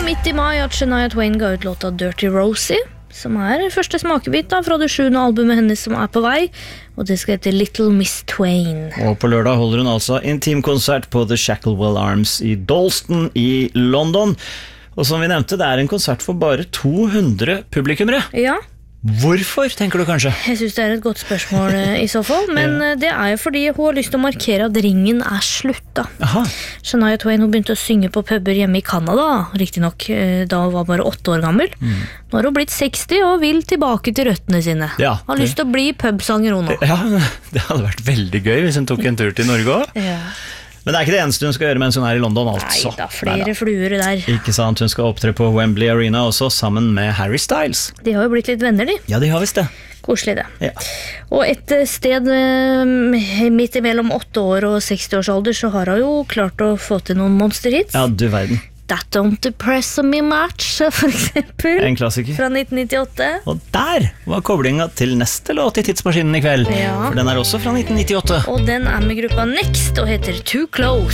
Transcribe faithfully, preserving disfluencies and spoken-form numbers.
midt i mai at Shania Twain ga ut låta Dirty Rosie, som er første smakebit da, fra det sjuende albumet hennes som er på vei, og det skal hete Little Miss Twain. Og på lørdag holder hun altså intimkonsert på The Shacklewell Arms i Dalston i London. Og som vi nevnte, det er en konsert for bare to hundre publikummere. Ja. Hvorfor, tenker du kanskje? Jeg synes det er et godt spørsmål i så fall, men ja. Det er jo fordi hun har lyst til å markere at ringen er slutt da. Aha. Shania Twain hun begynte å synge på puber hjemme i Kanada, riktig nok, da hun var bare åtte år gammel. Mm. Nå har hun blitt seksti og vil tilbake til røttene sine. Ja, har lyst til å bli pubsanger hun nå. Ja, det hadde vært veldig gøy hvis hun tok en tur til Norge også. Ja. Men det er ikke det eneste hun skal gjøre mens hun er i London, altså. Neida, flere Neida. Fluer der. Ikke sant, hun skal opptre på Wembley Arena også, sammen med Harry Styles. De har jo blitt litt venner, de. Ja, de har visst det. Koselig det. Ja. Og et sted midt imellom åtte år og seksti års alder, så har hun jo klart å få til noen monsterhits. Ja, du verden. That Don't Depress Me Much, for eksempel. En klassiker. Fra nitten nittiåtte. Og der var koblingen til neste låt i Tidsmaskinen i kveld. Ja. For den er også fra nitten nittiåtte. Og den er med gruppa Next og heter Too Close.